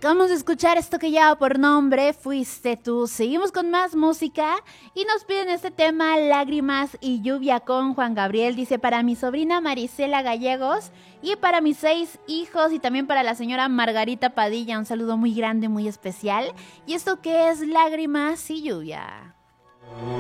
Acabamos de escuchar esto que lleva por nombre Fuiste Tú. Seguimos con más música y nos piden este tema Lágrimas y Lluvia con Juan Gabriel. Dice para mi sobrina Marisela Gallegos y para mis 6 hijos y también para la señora Margarita Padilla. Un saludo muy grande, muy especial. ¿Y esto qué es Lágrimas y Lluvia?